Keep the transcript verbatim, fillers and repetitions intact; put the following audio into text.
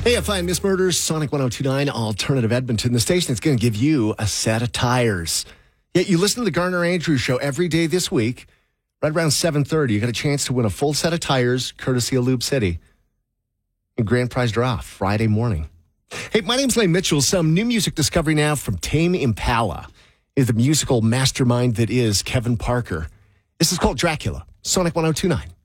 Hey, I find Miss Murders, Sonic one oh two point nine, Alternative Edmonton, the station that's going to give you a set of tires. Yet you listen to the Garner Andrews Show every day this week, right around seven thirty. You got a chance to win a full set of tires, courtesy of Lube City. And grand prize draw Friday morning. Hey, my name's Lane Mitchell. Some new music discovery now from Tame Impala is the musical mastermind that is Kevin Parker. This is called Dracula, Sonic one oh two point nine.